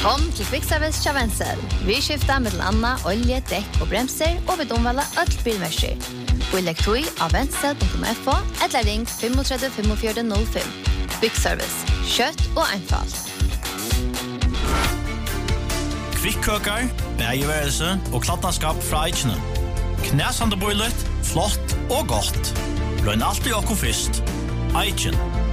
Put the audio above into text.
Kom til Kvickservice Chavenzel. Vi skifter med Anna, olje, dekk og bremser, og vi domvaler alt bilmersker. Vi legger tog av vendsel.fo, eller ring 35 45 05. Kvickservice. Kjøtt og einfalt. Kvikkøkar, bergeværelse og klattenskap fra Eichene. Knæsande bøylet, flott og godt. Løgn alltid okko fyrst. Eichen.